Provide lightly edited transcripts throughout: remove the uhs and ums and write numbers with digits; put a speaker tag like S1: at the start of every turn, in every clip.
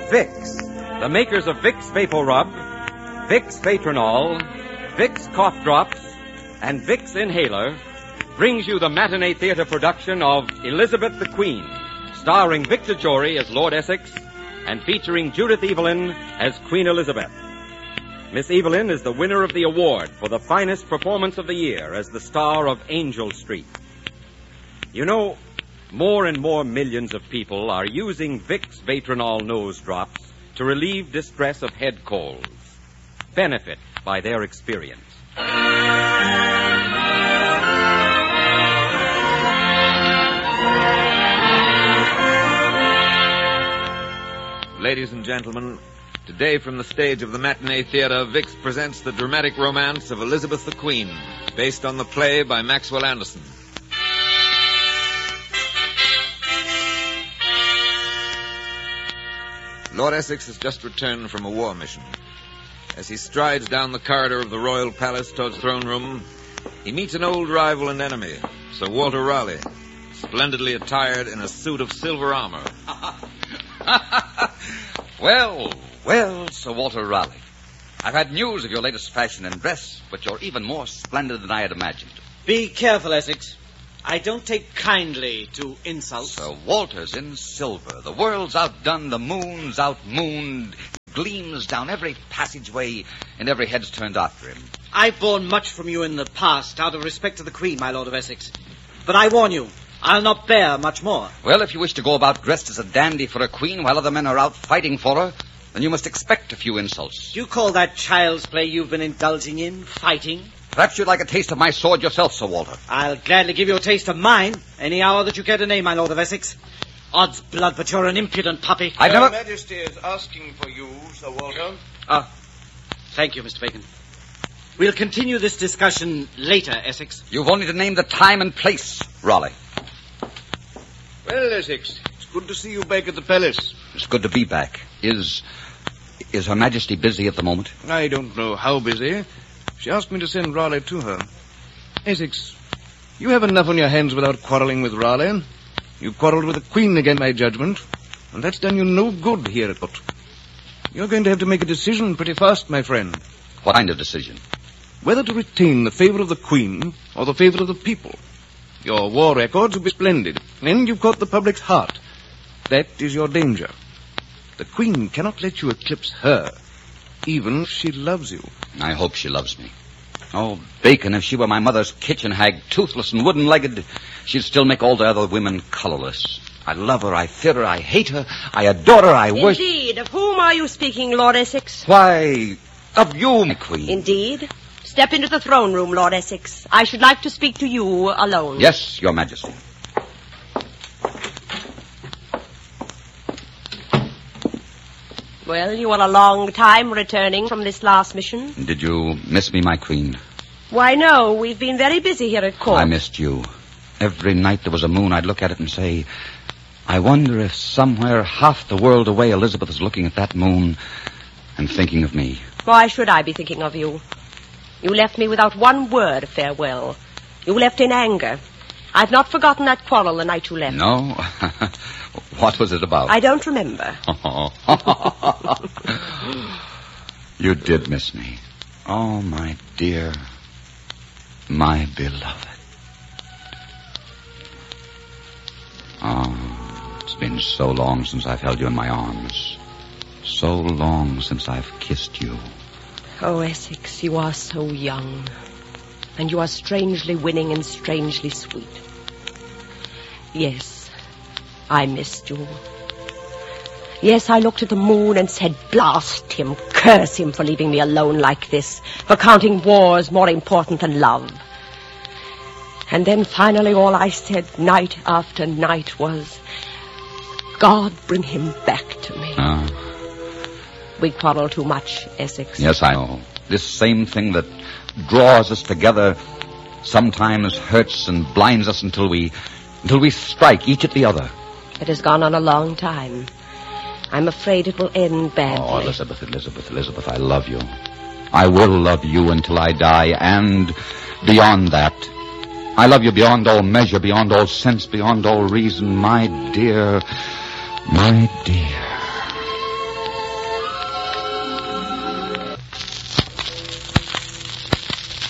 S1: Vicks, the makers of Vicks Vapor Rub, Vicks Vatronol, Vicks Cough Drops, and Vicks Inhaler, brings you the matinee theater production of Elizabeth the Queen, starring Victor Jory as Lord Essex and featuring Judith Evelyn as Queen Elizabeth. Miss Evelyn is the winner of the award for the finest performance of the year as the star of Angel Street. You know, more and more millions of people are using Vicks Vatronol nose drops to relieve distress of head colds. Benefit by their experience.
S2: Ladies and gentlemen, today from the stage of the Matinee Theater, Vicks presents the dramatic romance of Elizabeth the Queen, based on the play by Maxwell Anderson. Lord Essex has just returned from a war mission. As he strides down the corridor of the royal palace towards the throne room, he meets an old rival and enemy, Sir Walter Raleigh, splendidly attired in a suit of silver armor.
S3: Well, Sir Walter Raleigh. I've had news of your latest fashion and dress, but you're even more splendid than I had imagined.
S4: Be careful, Essex. I don't take kindly to insults.
S3: Sir Walter's in silver. The world's outdone, the moon's outmooned, gleams down every passageway, and every head's turned after him.
S4: I've borne much from you in the past, out of respect to the Queen, my Lord of Essex. But I warn you, I'll not bear much more.
S3: Well, if you wish to go about dressed as a dandy for a queen while other men are out fighting for her, then you must expect a few insults.
S4: Do you call that child's play you've been indulging in, fighting?
S3: Perhaps you'd like a taste of my sword yourself, Sir Walter.
S4: I'll gladly give you a taste of mine, any hour that you care to name, my Lord of Essex. Odds blood, but you're an impudent puppy.
S5: Your Majesty is asking for you, Sir Walter.
S4: Thank you, Mr. Bacon. We'll continue this discussion later, Essex.
S3: You've only to name the time and place, Raleigh.
S5: Well, Essex, it's good to see you back at the palace.
S3: It's good to be back. Is Her Majesty busy at the moment?
S5: I don't know how busy. She asked me to send Raleigh to her. Essex, you have enough on your hands without quarreling with Raleigh. You quarreled with the Queen against my judgment, and that's done you no good here at court. You're going to have to make a decision pretty fast, my friend.
S3: What kind of decision?
S5: Whether to retain the favor of the Queen or the favor of the people. Your war records will be splendid, and you've caught the public's heart. That is your danger. The Queen cannot let you eclipse her, even if she loves you.
S3: I hope she loves me. Oh, Bacon, if she were my mother's kitchen hag, toothless and wooden-legged, she'd still make all the other women colorless. I love her, I fear her, I hate her, I adore her, I worship...
S6: Indeed. Of whom are you speaking, Lord Essex?
S3: Why, of you, my Queen.
S6: Indeed. Step into the throne room, Lord Essex. I should like to speak to you alone.
S3: Yes, Your Majesty.
S6: Well, you are a long time returning from this last mission.
S3: Did you miss me, my Queen?
S6: Why, no. We've been very busy here at court.
S3: I missed you. Every night there was a moon, I'd look at it and say, I wonder if somewhere half the world away Elizabeth is looking at that moon and thinking of me.
S6: Why should I be thinking of you? You left me without one word of farewell. You left in anger. I've not forgotten that quarrel the night you left.
S3: No? What was it about?
S6: I don't remember.
S3: You did miss me. Oh, my dear, my beloved. Oh, it's been so long since I've held you in my arms. So long since I've kissed you.
S6: Oh, Essex, you are so young. And you are strangely winning and strangely sweet. Yes, I missed you. Yes, I looked at the moon and said, blast him, curse him for leaving me alone like this, for counting wars more important than love. And then finally all I said night after night was, God, bring him back to me. We quarrel too much, Essex.
S3: Yes, I know. This same thing that draws us together sometimes hurts and blinds us until we strike each at the other.
S6: It has gone on a long time. I'm afraid it will end badly.
S3: Oh, Elizabeth, I love you. I will love you until I die, and beyond that. I love you beyond all measure, beyond all sense, beyond all reason, my dear, my dear.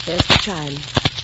S6: There's the chime.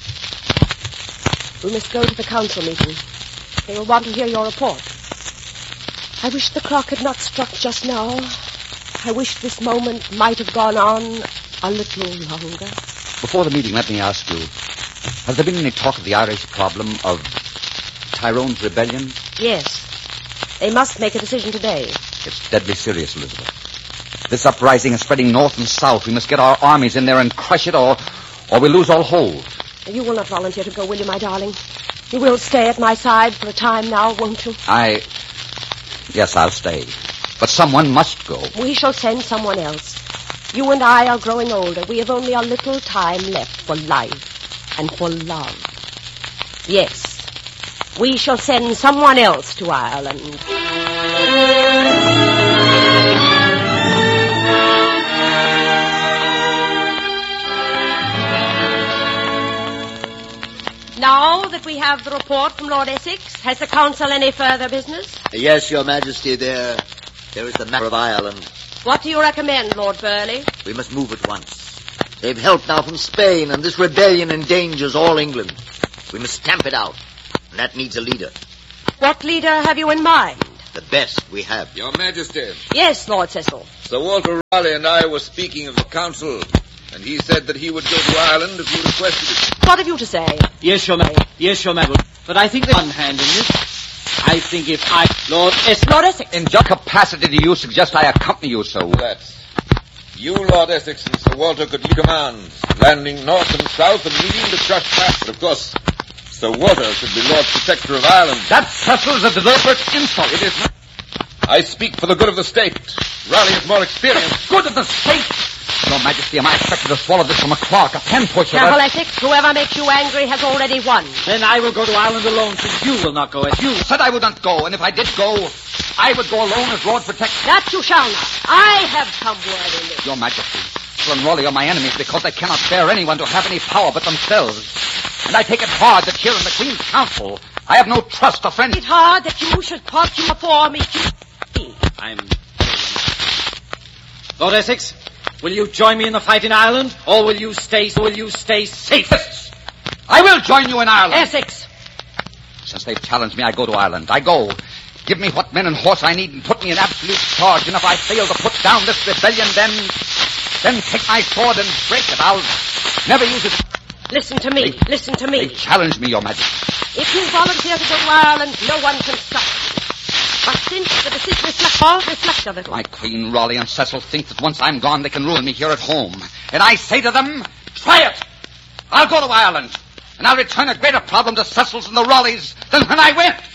S6: We must go to the council meeting. They will want to hear your report. I wish the clock had not struck just now. I wish this moment might have gone on a little longer.
S3: Before the meeting, let me ask you, has there been any talk of the Irish problem, of Tyrone's rebellion?
S6: Yes. They must make a decision today.
S3: It's deadly serious, Elizabeth. This uprising is spreading north and south. We must get our armies in there and crush it, or we lose all hold.
S6: You will not volunteer to go, will you, my darling? You will stay at my side for a time now, won't you?
S3: Yes, I'll stay. But someone must go.
S6: We shall send someone else. You and I are growing older. We have only a little time left for life and for love. Yes. We shall send someone else to Ireland. Now that we have the report from Lord Essex, has the council any further business?
S7: Yes, Your Majesty, there is the matter of Ireland.
S6: What do you recommend, Lord Burleigh?
S7: We must move at once. They've help now from Spain, and this rebellion endangers all England. We must stamp it out, and that needs a leader.
S6: What leader have you in mind?
S7: The best we have.
S2: Your Majesty,
S6: Yes, Lord Cecil.
S2: Sir Walter Raleigh and I were speaking of the council, and he said that he would go to Ireland if you requested it.
S6: What have you to say?
S4: Yes, Your Majesty. Yes, Your Majesty. But I think there's one hand in this. I think if I... Lord Essex...
S6: Lord Essex.
S3: In what capacity do you suggest I accompany you, sir?
S2: That you, Lord Essex, and Sir Walter could lead commands, landing north and south and leading the crush back. But, of course, Sir Walter should be Lord Protector of Ireland.
S3: That Cecil's a deliberate insult.
S2: It is not. I speak for the good of the state. Raleigh is more experienced.
S3: Good of the state! Your Majesty, am I expected to swallow this from a clerk, a pen pusher?
S6: Careful, Essex. Whoever makes you angry has already won.
S4: Then I will go to Ireland alone, since you will not go as
S3: You said I would not go, and if I did go, I would go alone as Lord Protector.
S6: That you shall not. I have some word in this.
S3: Your Majesty, Cecil and Raleigh are my enemies because they cannot bear anyone to have any power but themselves. And I take it hard that here in the Queen's Council, I have no trust or friendship.
S6: It's hard that you should talk you before me.
S4: I'm... Lord Essex, will you join me in the fight in Ireland, or will you stay safe?
S3: I will join you in Ireland.
S6: Essex!
S3: Since they've challenged me, I go to Ireland. I go. Give me what men and horse I need and put me in absolute charge. And if I fail to put down this rebellion, then take my sword and break it. I'll never use it.
S6: Listen to me. Listen to me.
S3: They challenge me, Your Majesty.
S6: If you volunteer to go to Ireland, no one can stop you. But since the decision is reflect a little.
S3: My Queen, Raleigh, and Cecil think that once I'm gone, they can ruin me here at home. And I say to them, try it. I'll go to Ireland, and I'll return a greater problem to Cecil's and the Raleighs than when I went.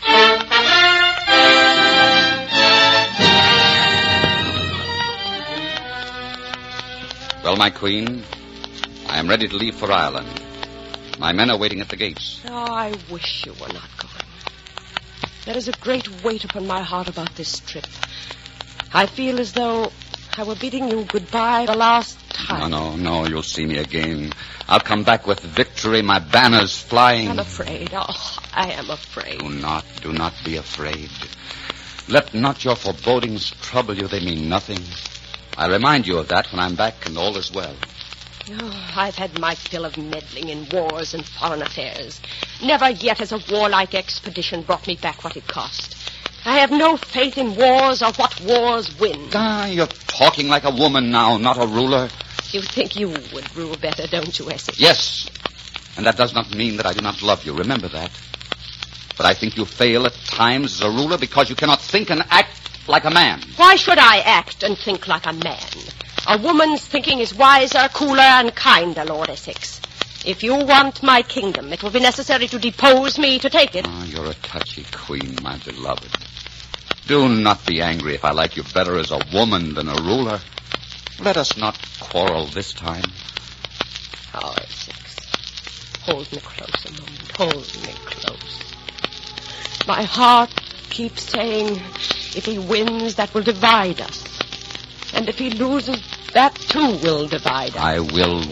S3: Well, my Queen, I am ready to leave for Ireland. My men are waiting at the gates.
S6: Oh, I wish you were not going. There is a great weight upon my heart about this trip. I feel as though I were bidding you goodbye the last time.
S3: No, you'll see me again. I'll come back with victory, my banners flying.
S6: I'm afraid. Oh, I am afraid.
S3: Do not be afraid. Let not your forebodings trouble you. They mean nothing. I'll remind you of that when I'm back and all is well.
S6: Oh, I've had my fill of meddling in wars and foreign affairs. Never yet has a warlike expedition brought me back what it cost. I have no faith in wars or what wars win.
S3: You're talking like a woman now, not a ruler.
S6: You think you would rule better, don't you, Essex?
S3: Yes, and that does not mean that I do not love you. Remember that. But I think you fail at times as a ruler because you cannot think and act like a man.
S6: Why should I act and think like a man? A woman's thinking is wiser, cooler, and kinder, Lord Essex. If you want my kingdom, it will be necessary to depose me to take it.
S3: Oh, you're a touchy queen, my beloved. Do not be angry if I like you better as a woman than a ruler. Let us not quarrel this time.
S6: Oh, Essex, hold me close a moment. Hold me close. My heart keeps saying, if he wins, that will divide us. And if he loses, that too will divide us.
S3: I will